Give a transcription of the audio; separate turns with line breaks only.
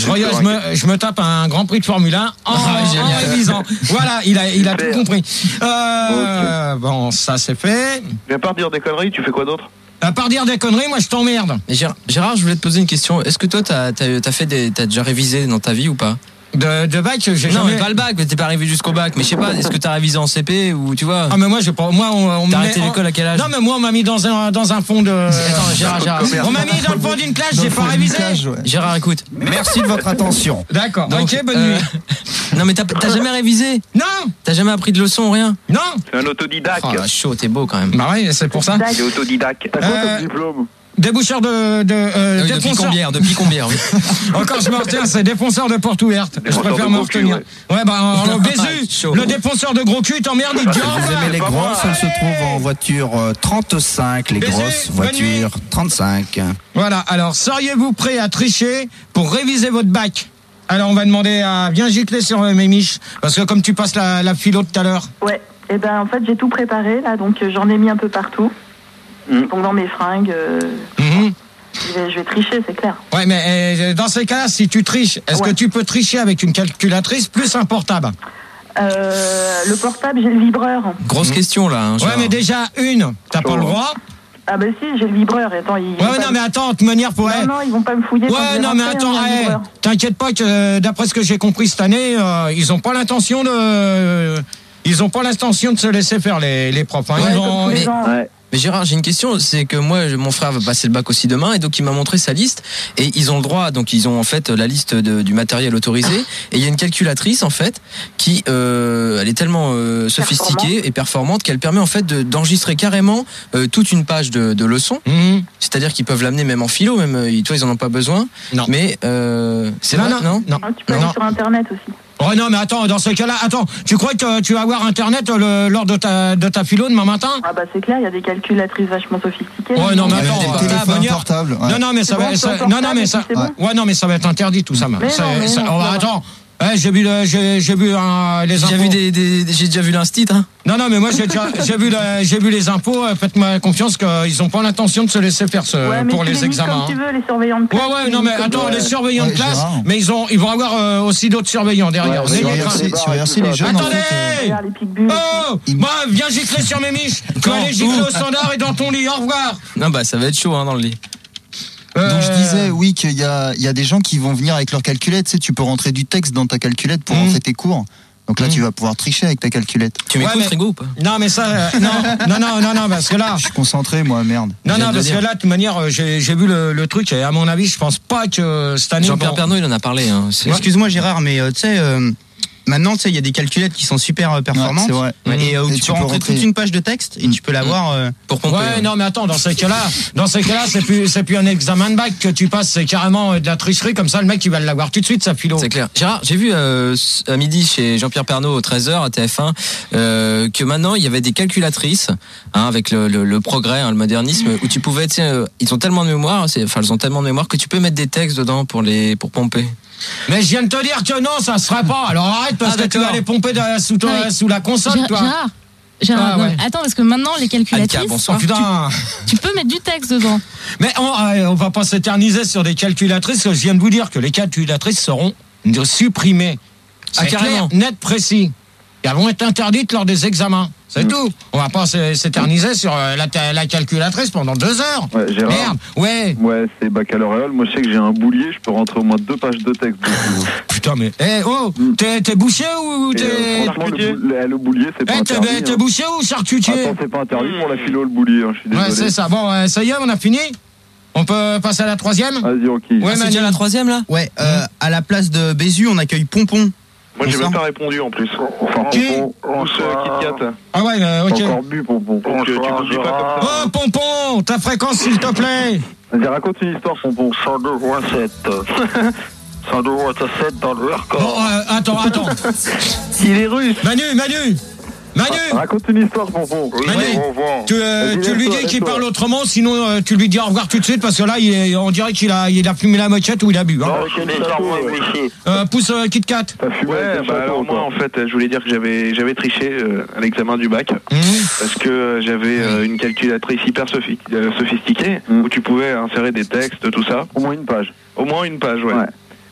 je me tape un Grand Prix de Formule 1 en révisant. Voilà, il a tout compris. Bon, ça c'est fait.
Mais à part dire des conneries, tu fais quoi d'autre?
À part dire des conneries, moi je t'emmerde.
Gérard, je voulais te poser une question. Est-ce que toi, t'as déjà révisé dans ta vie ou pas?
De bac, j'ai jamais...
Non, mais pas le bac, t'es pas arrivé jusqu'au bac. Mais je sais pas, est-ce que t'as révisé en CP ou tu vois?
Ah, mais moi, on
t'as arrêté l'école à quel âge?
Non, mais moi, on m'a mis dans un fond de...
Attends, Gérard.
On m'a mis dans le fond d'une classe, j'ai pas révisé.
Gérard, écoute.
Merci de votre attention.
D'accord, ok, bonne nuit.
Non, mais t'as jamais révisé?
Non.
T'as jamais appris de leçons, rien?
Non.
C'est un autodidacte.
Oh, chaud, t'es beau quand même.
Bah ouais, c'est pour ça.
C'est autodidacte. T'as quoi comme diplôme?
Déboucheur
défonceur. Depuis combien oui.
Encore je me retiens, c'est défonceur de porte ouverte. Je préfère me retenir. Ouais, bah alors Bézu, le défonceur de gros cul, t'emmerde, il dit
Si vous aimez les grosses, elles se trouvent en voiture 35, les grosses voitures 35.
Voilà, alors seriez-vous prêt à tricher pour réviser votre bac? Alors on va demander à viens gicler sur mes miches, parce que comme tu passes la philo tout à l'heure.
Ouais, et ben en fait j'ai tout préparé là, donc j'en ai mis un peu partout. Donc dans mes fringues, je vais tricher, c'est clair.
Ouais, mais dans ces cas-là, si tu triches, est-ce que tu peux tricher avec une calculatrice plus un portable?
Le portable, j'ai le vibreur.
Grosse question là.
Ouais, mais déjà t'as pas le droit.
Ah bah si, j'ai le vibreur. Attends,
mais attends, de toute manière pour...
Non, ils vont pas me fouiller.
Ouais, non, mais attends, t'inquiète pas que d'après ce que j'ai compris cette année, ils ont pas l'intention de se laisser faire les profs. Hein.
Mais Gérard, j'ai une question, c'est que moi, mon frère va passer le bac aussi demain, et donc il m'a montré sa liste, et ils ont le droit, donc ils ont en fait la liste du matériel autorisé, et il y a une calculatrice en fait qui, elle est tellement sophistiquée et performante qu'elle permet en fait d'enregistrer carrément toute une page de leçons. C'est-à-dire qu'ils peuvent l'amener même en philo, même, toi ils en ont pas besoin. Non. Mais c'est vrai, non.
Tu peux aller sur Internet aussi.
Oh non, mais attends, dans ce cas-là, tu crois que tu vas avoir Internet lors de ta philo demain matin?
Ah bah c'est clair, il y a des calculatrices vachement sophistiquées.
Ouais, non, mais attends,
des téléphones portables. Ouais.
Non, mais ça va être interdit tout ça. Attends. Ouais, j'ai vu les impôts.
J'ai déjà vu l'instit, hein.
Non, mais moi j'ai vu les impôts. Faites-moi confiance qu'ils n'ont pas l'intention de se laisser faire pour les examens.
Comme tu veux, les surveillants de classe.
Ouais, non, mais attends, les surveillants de classe, mais ils vont avoir aussi d'autres surveillants derrière.
Sur RC, les jeunes.
Attendez. Oh, viens gicler sur mes miches. Tu vas aller gicler au standard et dans ton lit. Au revoir.
Non, bah ça va être chaud, hein, dans le lit.
Donc je disais, oui, qu'il y a des gens qui vont venir avec leur calculette. Tu sais, tu peux rentrer du texte dans ta calculette pour rentrer tes cours. Donc là, tu vas pouvoir tricher avec ta calculette.
Tu m'écoutes, Frigo, ou pas?
Non, mais ça, non, parce que là...
Je suis concentré, moi, merde.
Non, parce que là, de toute manière, j'ai vu le truc, et à mon avis, je pense pas que cette année...
Jean-Pierre Pernaut, il en a parlé. Hein.
Excuse-moi, Gérard, mais tu sais... Maintenant, tu sais, il y a des calculettes qui sont super performantes.
Ouais, c'est vrai.
Et où tu peux rentrer toute une page de texte et tu peux l'avoir
pour pomper.
Ouais, non, mais attends, dans ces cas-là, c'est plus un examen de bac que tu passes, c'est carrément de la tricherie, comme ça, le mec, il va l'avoir tout de suite, sa philo.
C'est clair. Gérard, j'ai vu à midi chez Jean-Pierre Pernaut au 13h à TF1 que maintenant, il y avait des calculatrices, hein, avec le progrès, hein, le modernisme, où tu pouvais, tu sais, ils ont tellement de mémoire, que tu peux mettre des textes dedans pour pomper.
Mais je viens de te dire que non, ça se fera pas. Alors arrête parce que tu vas aller pomper sous la console, toi.
Gérard, attends, parce que maintenant les calculatrices, tu peux mettre du texte dedans.
Mais on va pas s'éterniser sur des calculatrices. Je viens de vous dire que les calculatrices seront supprimées. C'est clair, net, précis. Et elles vont être interdites lors des examens. C'est tout. On va pas s'éterniser sur la calculatrice pendant 2 heures.
Ouais, Gérard.
Merde. Ouais.
Ouais, c'est baccalauréat. Moi, je sais que j'ai un boulier. Je peux rentrer au moins 2 pages de texte.
Putain, mais... t'es bouché ou t'es...
Franchement, le boulier, c'est pas interdit.
T'es bouché ou charcutier?
Attends, c'est pas interdit pour la philo, le boulier. Je suis désolé.
Ouais, c'est ça. Bon, ça y est, on a fini. On peut passer à la 3e?
Vas-y, ok.
Ouais,
c'est déjà la 3e, là?
Ouais, à la place de Bézu, on accueille Pompon.
Moi, j'ai même pas répondu en plus. Enfin, Pompon, Kit Kat.
Ah ouais, ok.
J'ai encore bu, Pompon. Donc, tu m'oublies pas comme ça.
Oh, Pompon, ta fréquence, s'il te plaît.
Vas-y, raconte une histoire, Pompon.
102.7. 102.7 dans le record.
Bon, attends.
Il est russe.
Manu.
Raconte une histoire, Pompon.
Manu, tu lui dis qu'il parle autrement, sinon tu lui dis au revoir tout de suite, parce que là, on dirait qu'il a fumé la moquette ou il a bu. Hein. Pousse Kit Kat.
Ouais, alors moi, en fait, je voulais dire que j'avais triché à l'examen du bac, parce que j'avais une calculatrice hyper sophistiquée, où tu pouvais insérer des textes, tout ça.
Au moins une page.
Au moins une page, ouais.